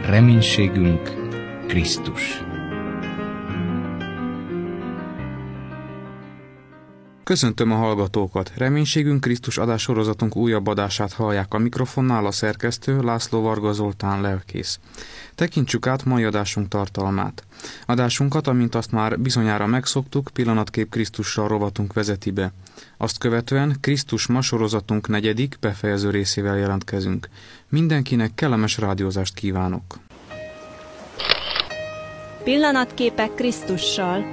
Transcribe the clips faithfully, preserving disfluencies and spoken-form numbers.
reménységünk Krisztus. Köszöntöm a hallgatókat! Reménységünk Krisztus adássorozatunk újabb adását hallják, a mikrofonnál a szerkesztő László Varga Zoltán lelkész. Tekintsük át mai adásunk tartalmát. Adásunkat, amint azt már bizonyára megszoktuk, Pillanatkép Krisztussal rovatunk vezeti be. Azt követően Krisztus ma sorozatunk negyedik, befejező részével jelentkezünk. Mindenkinek kellemes rádiózást kívánok! Pillanatképek Krisztussal.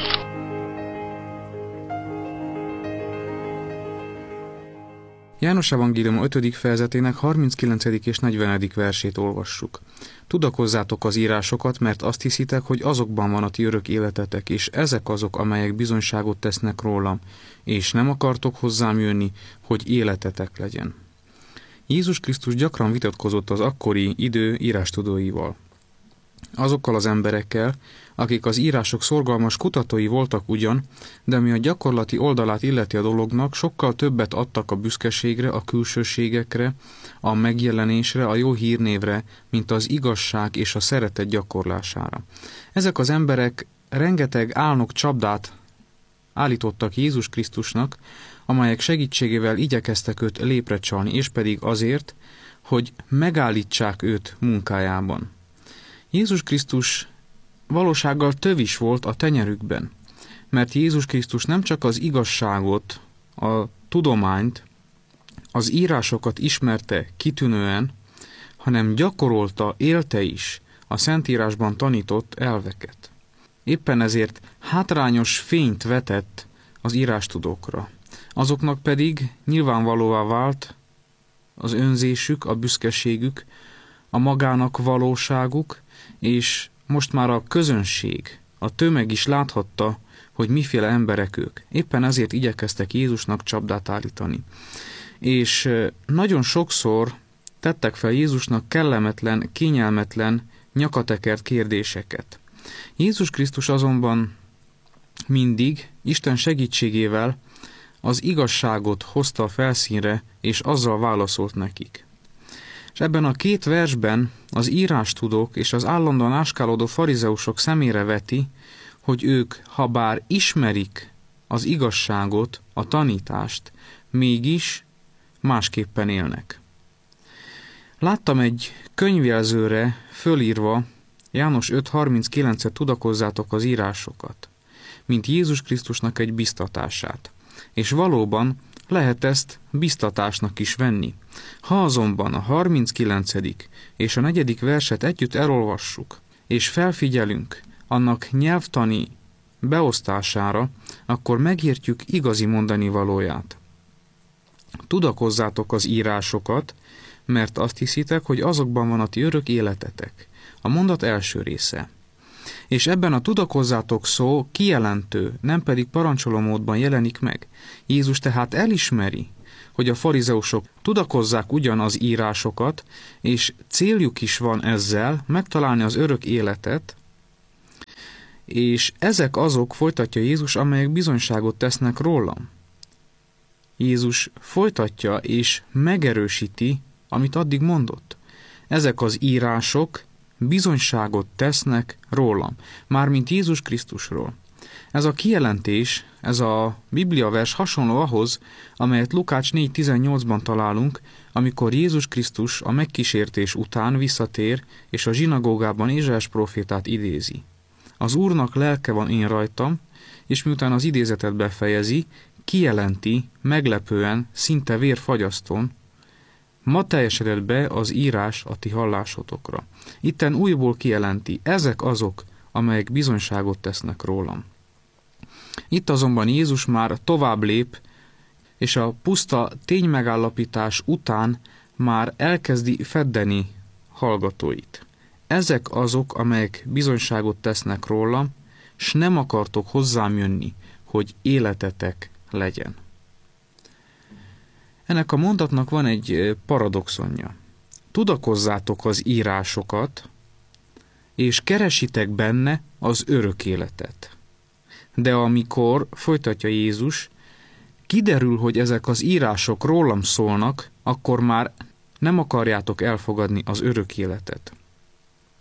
János evangélium ötödik fejezetének harminckilencedik és negyvenedik versét olvassuk. Tudakozzátok az írásokat, mert azt hiszitek, hogy azokban van a ti örök életetek, és ezek azok, amelyek bizonyságot tesznek rólam, és nem akartok hozzám jönni, hogy életetek legyen. Jézus Krisztus gyakran vitatkozott az akkori idő írástudóival. Azokkal az emberekkel, akik az írások szorgalmas kutatói voltak ugyan, de ami a gyakorlati oldalát illeti a dolognak, sokkal többet adtak a büszkeségre, a külsőségekre, a megjelenésre, a jó hírnévre, mint az igazság és a szeretet gyakorlására. Ezek az emberek rengeteg álnok csapdát állítottak Jézus Krisztusnak, amelyek segítségével igyekeztek őt lépre csalni, és pedig azért, hogy megállítsák őt munkájában. Jézus Krisztus valósággal tövis volt a tenyerükben, mert Jézus Krisztus nem csak az igazságot, a tudományt, az írásokat ismerte kitűnően, hanem gyakorolta, élte is a Szentírásban tanított elveket. Éppen ezért hátrányos fényt vetett az írástudókra. Azoknak pedig nyilvánvalóvá vált az önzésük, a büszkeségük, a magának valóságuk, és most már a közönség, a tömeg is láthatta, hogy miféle emberek ők. Éppen ezért igyekeztek Jézusnak csapdát állítani. És nagyon sokszor tettek fel Jézusnak kellemetlen, kényelmetlen, nyakatekert kérdéseket. Jézus Krisztus azonban mindig Isten segítségével az igazságot hozta a felszínre, és azzal válaszolt nekik. És ebben a két versben az írástudók és az állandóan áskálódó farizeusok szemére veti, hogy ők, ha bár ismerik az igazságot, a tanítást, mégis másképpen élnek. Láttam egy könyvjelzőre fölírva János öt harminckilencet, tudakozzátok az írásokat, mint Jézus Krisztusnak egy biztatását. És valóban lehet ezt biztatásnak is venni. Ha azonban a harminckilencedik és a negyedik verset együtt elolvassuk, és felfigyelünk annak nyelvtani beosztására, akkor megértjük igazi mondani valóját. Tudakozzátok az írásokat, mert azt hiszitek, hogy azokban van a ti örök életetek. A mondat első része. És ebben a tudakozzátok szó kijelentő, nem pedig parancsoló módban jelenik meg. Jézus tehát elismeri, hogy a farizeusok tudakozzák ugyan az írásokat, és céljuk is van ezzel megtalálni az örök életet, és ezek azok, folytatja Jézus, amelyek bizonyságot tesznek rólam. Jézus folytatja és megerősíti, amit addig mondott. Ezek az írások bizonyságot tesznek rólam, mármint Jézus Krisztusról. Ez a kijelentés, ez a bibliavers hasonló ahhoz, amelyet Lukács négy tizennyolcban találunk, amikor Jézus Krisztus a megkísértés után visszatér, és a zsinagógában Ézsaiás prófétát idézi. Az Úrnak lelke van én rajtam, és miután az idézetet befejezi, kijelenti meglepően, szinte vérfagyasztón, ma teljesedett be az írás a ti hallásotokra. Itten újból kijelenti, ezek azok, amelyek bizonyságot tesznek rólam. Itt azonban Jézus már tovább lép, és a puszta ténymegállapítás után már elkezdi feddeni hallgatóit. Ezek azok, amelyek bizonyságot tesznek rólam, s nem akartok hozzám jönni, hogy életetek legyen. Ennek a mondatnak van egy paradoxonja. Tudakozzátok az írásokat, és keresitek benne az örök életet. De amikor, folytatja Jézus, kiderül, hogy ezek az írások rólam szólnak, akkor már nem akarjátok elfogadni az örök életet.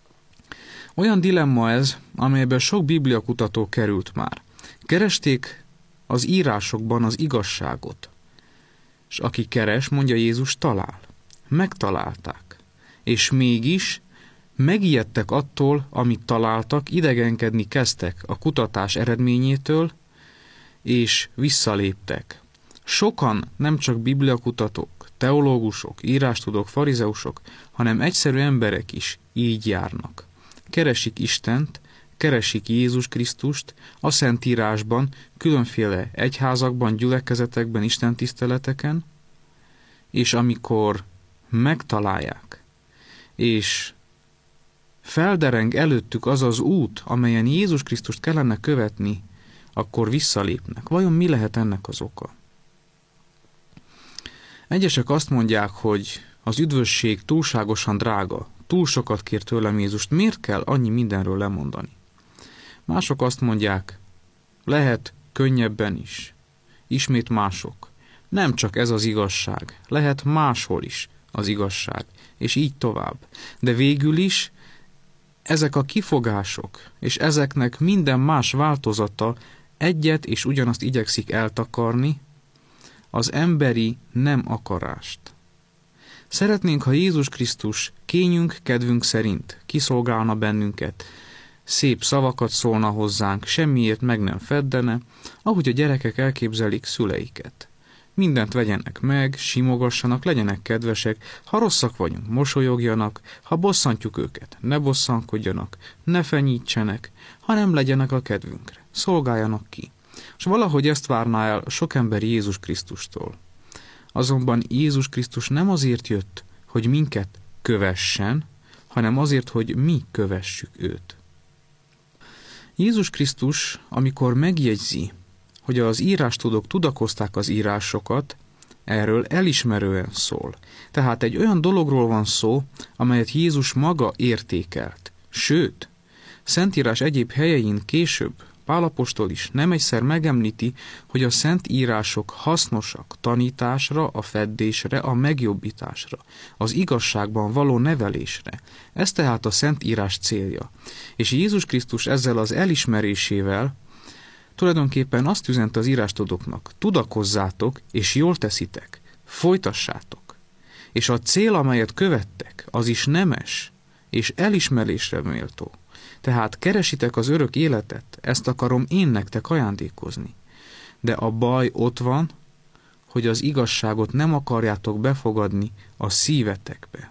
Olyan dilemma ez, amelyben sok bibliakutató került már. Keresték az írásokban az igazságot, és aki keres, mondja Jézus, talál. Megtalálták, és mégis megijedtek attól, amit találtak, idegenkedni kezdtek a kutatás eredményétől, és visszaléptek. Sokan, nem csak bibliakutatók, teológusok, írástudók, farizeusok, hanem egyszerű emberek is így járnak. Keresik Istent, keresik Jézus Krisztust a Szentírásban, különféle egyházakban, gyülekezetekben, istentiszteleteken, és amikor megtalálják, és feldereng előttük az az út, amelyen Jézus Krisztust kellene követni, akkor visszalépnek. Vajon mi lehet ennek az oka? Egyesek azt mondják, hogy az üdvösség túlságosan drága, túl sokat kér tőlem Jézust, miért kell annyi mindenről lemondani? Mások azt mondják, lehet könnyebben is. Ismét mások. Nem csak ez az igazság, lehet máshol is az igazság, és így tovább. De végül is ezek a kifogások, és ezeknek minden más változata egyet és ugyanazt igyekszik eltakarni, az emberi nem akarást. Szeretnénk, ha Jézus Krisztus kényünk, kedvünk szerint kiszolgálna bennünket, szép szavakat szólna hozzánk, semmiért meg nem feddene, ahogy a gyerekek elképzelik szüleiket. Mindent vegyenek meg, simogassanak, legyenek kedvesek, ha rosszak vagyunk, mosolyogjanak, ha bosszantjuk őket, ne bosszankodjanak, ne fenyítsenek, hanem legyenek a kedvünkre, szolgáljanak ki. És valahogy ezt várná el sok ember Jézus Krisztustól. Azonban Jézus Krisztus nem azért jött, hogy minket kövessen, hanem azért, hogy mi kövessük őt. Jézus Krisztus, amikor megjegyzi, hogy az írástudók tudakozták az írásokat, erről elismerően szól. Tehát egy olyan dologról van szó, amelyet Jézus maga értékelt. Sőt, Szentírás egyéb helyein később Pál apostol is nem egyszer megemlíti, hogy a szent írások hasznosak tanításra, a feddésre, a megjobbításra, az igazságban való nevelésre. Ez tehát a szent írás célja. És Jézus Krisztus ezzel az elismerésével tulajdonképpen azt üzent az írástudóknak, tudakozzátok, és jól teszitek, folytassátok. És a cél, amelyet követtek, az is nemes, és elismerésre méltó. Tehát keresitek az örök életet, ezt akarom én nektek ajándékozni. De a baj ott van, hogy az igazságot nem akarjátok befogadni a szívetekbe.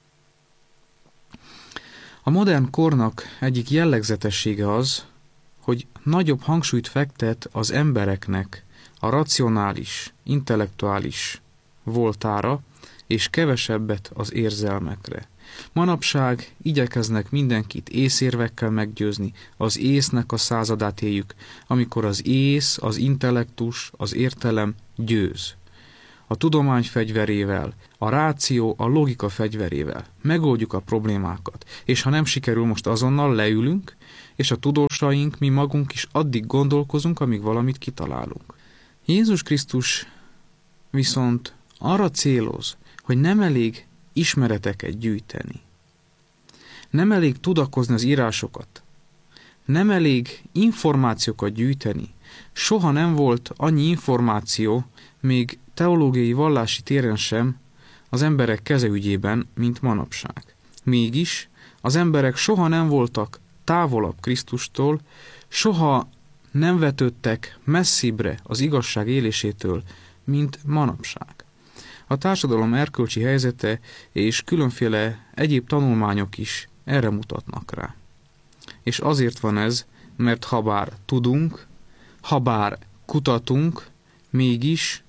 A modern kornak egyik jellegzetessége az, hogy nagyobb hangsúlyt fektet az embereknek a racionális, intellektuális voltára, és kevesebbet az érzelmekre. Manapság igyekeznek mindenkit észérvekkel meggyőzni, az észnek a századát éljük, amikor az ész, az intellektus, az értelem győz. A tudomány fegyverével, a ráció, a logika fegyverével megoldjuk a problémákat, és ha nem sikerül, most azonnal leülünk, és a tudósaink, mi magunk is addig gondolkozunk, amíg valamit kitalálunk. Jézus Krisztus viszont arra céloz, hogy nem elég ismereteket gyűjteni. Nem elég tudakozni az írásokat. Nem elég információkat gyűjteni. Soha nem volt annyi információ, még teológiai vallási téren sem az emberek kezeügyében, mint manapság. Mégis az emberek soha nem voltak távolabb Krisztustól, soha nem vetődtek messzibbre az igazság élésétől, mint manapság. A társadalom erkölcsi helyzete és különféle egyéb tanulmányok is erre mutatnak rá. És azért van ez, mert habár tudunk, habár kutatunk, mégis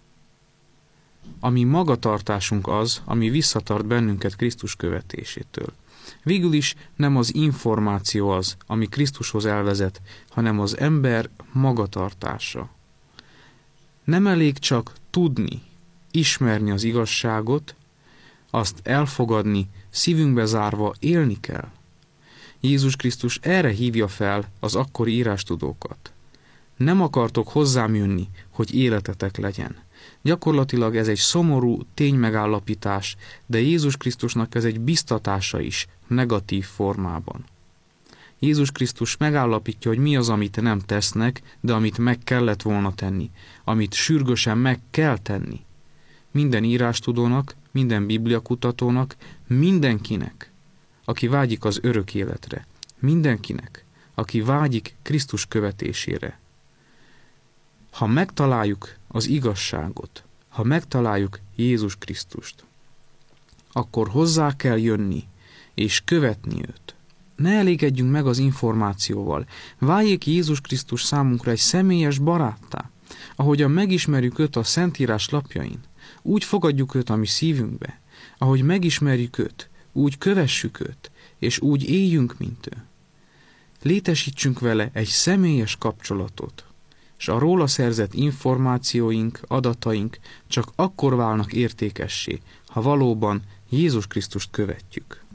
a mi magatartásunk az, ami visszatart bennünket Krisztus követésétől. Végül is nem az információ az, ami Krisztushoz elvezet, hanem az ember magatartása. Nem elég csak tudni, ismerni az igazságot, azt elfogadni, szívünkbe zárva élni kell. Jézus Krisztus erre hívja fel az akkori írástudókat. Nem akartok hozzám jönni, hogy életetek legyen. Gyakorlatilag ez egy szomorú ténymegállapítás, de Jézus Krisztusnak ez egy biztatása is, negatív formában. Jézus Krisztus megállapítja, hogy mi az, amit nem tesznek, de amit meg kellett volna tenni, amit sürgősen meg kell tenni. Minden írástudónak, minden bibliakutatónak, mindenkinek, aki vágyik az örök életre, mindenkinek, aki vágyik Krisztus követésére. Ha megtaláljuk az igazságot, ha megtaláljuk Jézus Krisztust, akkor hozzá kell jönni, és követni őt. Ne elégedjünk meg az információval. Váljék Jézus Krisztus számunkra egy személyes baráttá. Ahogyan megismerjük őt a Szentírás lapjain, úgy fogadjuk őt a mi szívünkbe. Ahogy megismerjük őt, úgy kövessük őt, és úgy éljünk, mint ő. Létesítsünk vele egy személyes kapcsolatot, és a róla szerzett információink, adataink csak akkor válnak értékessé, ha valóban Jézus Krisztust követjük.